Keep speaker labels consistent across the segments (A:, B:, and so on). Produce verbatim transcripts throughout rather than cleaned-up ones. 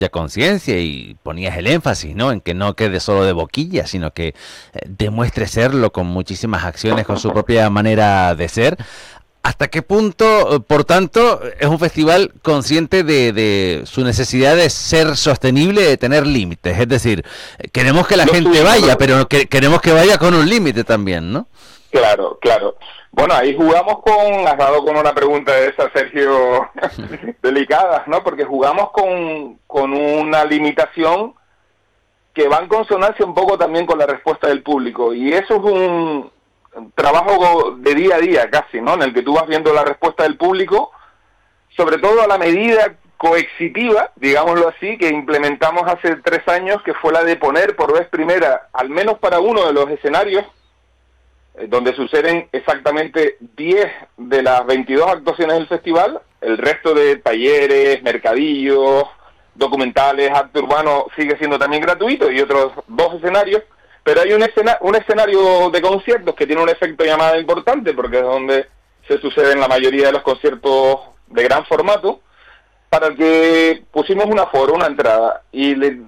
A: conciencia y ponías el énfasis, ¿no? En que no quede solo de boquilla, sino que eh, demuestre serlo con muchísimas acciones, con su propia manera de ser. ¿Hasta qué punto, por tanto, es un festival consciente de, de su necesidad de ser sostenible, de tener límites? Es decir, queremos que la
B: Lo
A: gente
B: suyo,
A: vaya,
B: ¿no?
A: pero que, queremos que vaya con un límite también, ¿no?
B: Claro, claro. Bueno, ahí jugamos con, has dado con una pregunta de esa, Sergio, delicada, ¿no? Porque jugamos con, con una limitación que va en consonancia un poco también con la respuesta del público. Y eso es un trabajo de día a día casi, ¿no? En el que tú vas viendo la respuesta del público, sobre todo a la medida coercitiva, digámoslo así, que implementamos hace tres años, que fue la de poner por vez primera, al menos para uno de los escenarios, donde suceden exactamente diez de las veintidós actuaciones del festival, el resto de talleres, mercadillos, documentales, arte urbano sigue siendo también gratuito y otros dos escenarios, pero hay un, escena un escenario de conciertos que tiene un efecto llamada importante porque es donde se suceden la mayoría de los conciertos de gran formato, para el que pusimos un aforo, una entrada, y le,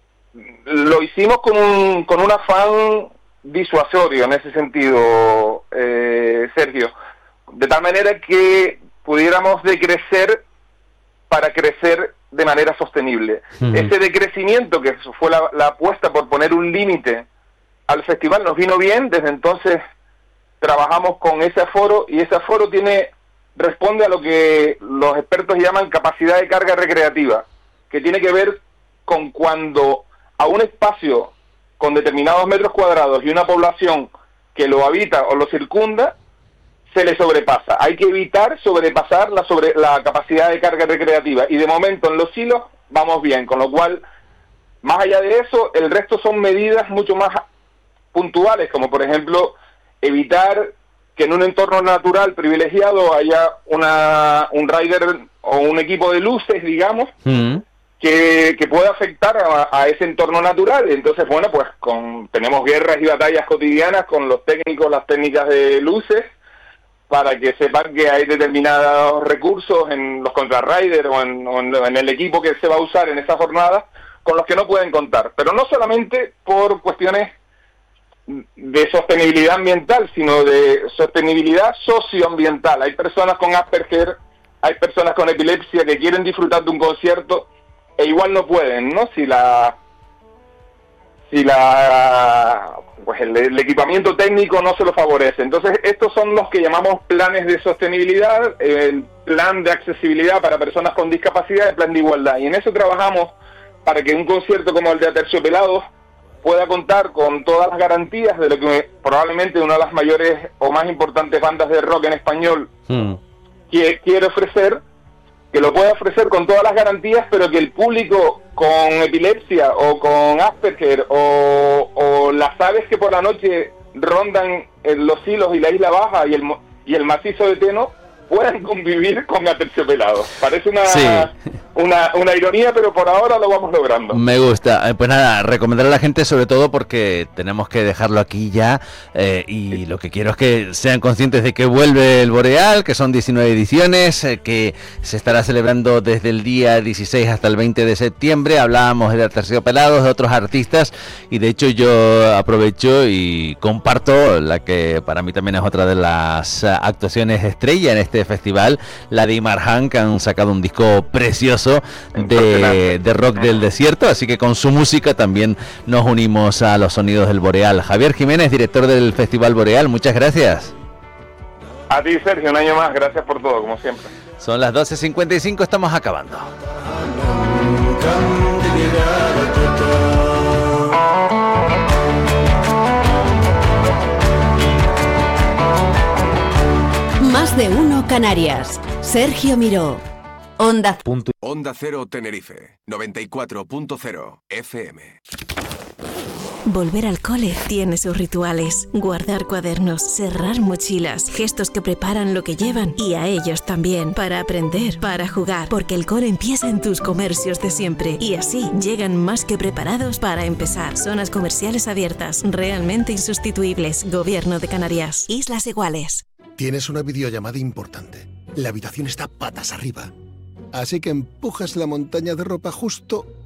B: lo hicimos con un, con un afán disuasorio en ese sentido, eh, Sergio, de tal manera que pudiéramos decrecer para crecer de manera sostenible. Uh-huh. Ese decrecimiento, que fue la, la apuesta por poner un límite al festival, nos vino bien. Desde entonces trabajamos con ese aforo, y ese aforo tiene responde a lo que los expertos llaman capacidad de carga recreativa, que tiene que ver con cuando a un espacio con determinados metros cuadrados y una población que lo habita o lo circunda, se le sobrepasa. Hay que evitar sobrepasar la, sobre, la capacidad de carga recreativa, y de momento en los silos vamos bien, con lo cual, más allá de eso, el resto son medidas mucho más puntuales, como por ejemplo, evitar que en un entorno natural privilegiado haya una un rider o un equipo de luces, digamos, mm. Que, que pueda afectar a, a ese entorno natural. Entonces, bueno, pues con tenemos guerras y batallas cotidianas con los técnicos, las técnicas de luces, para que sepan que hay determinados recursos en los contrarriders o, en, o en, en el equipo que se va a usar en esa jornada, con los que no pueden contar. Pero no solamente por cuestiones de sostenibilidad ambiental, sino de sostenibilidad socioambiental. Hay personas con Asperger, hay personas con epilepsia que quieren disfrutar de un concierto e igual no pueden, ¿no? Si la si la pues el, el equipamiento técnico no se lo favorece. Entonces, estos son los que llamamos planes de sostenibilidad, el plan de accesibilidad para personas con discapacidad, el plan de igualdad. Y en eso trabajamos para que un concierto como el de Aterciopelados pueda contar con todas las garantías de lo que probablemente una de las mayores o más importantes bandas de rock en español hmm. que quiere ofrecer, que lo pueda ofrecer con todas las garantías, pero que el público con epilepsia o con Asperger o, o las aves que por la noche rondan en los hilos y la Isla Baja y el, y el macizo de Teno puedan convivir con Aterciopelados. Parece una, sí. una una ironía, pero por ahora lo vamos logrando.
A: Me gusta. Pues nada, recomendar a la gente, sobre todo porque tenemos que dejarlo aquí ya, eh, y sí. Lo que quiero es que sean conscientes de que vuelve el Boreal, que son diecinueve ediciones, eh, que se estará celebrando desde el día dieciséis hasta el veinte de septiembre. Hablábamos de Aterciopelados, de otros artistas, y de hecho yo aprovecho y comparto la que para mí también es otra de las actuaciones estrella en este festival, la de Imarhan, que han sacado un disco precioso de, de rock del desierto, así que con su música también nos unimos a los sonidos del Boreal. Javier Jiménez, director del Festival Boreal, muchas gracias.
B: A ti, Sergio, un año más, gracias por todo, como siempre.
A: Son las doce cincuenta y cinco, estamos acabando.
C: Más de uno Canarias. Sergio Miró. Onda.
D: Punto. Onda Cero Tenerife. noventa y cuatro punto cero F M.
C: Volver al cole tiene sus rituales. Guardar cuadernos, cerrar mochilas, gestos que preparan lo que llevan y a ellos también. Para aprender, para jugar. Porque el cole empieza en tus comercios de siempre. Y así llegan más que preparados para empezar. Zonas comerciales abiertas, realmente insustituibles. Gobierno de Canarias. Islas Iguales.
E: Tienes una videollamada importante. La habitación está patas arriba. Así que empujas la montaña de ropa justo